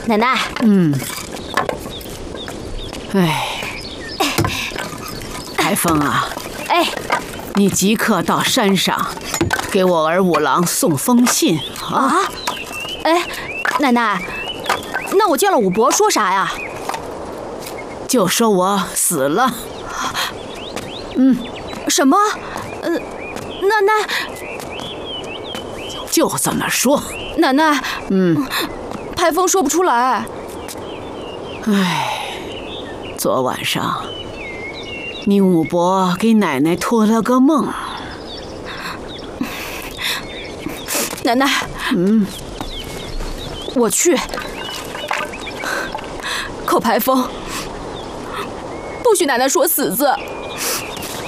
奶奶。 台风啊， 哎， 你即刻到山上，给我儿五郎送封信啊！ 哎，奶奶，那我见了五伯说啥呀？ 就说我死了。 什么？那就这么说。 奶奶，台风说不出来。 昨晚上你五伯给奶奶托了个梦。 奶奶，我去。可排风不许奶奶说死字。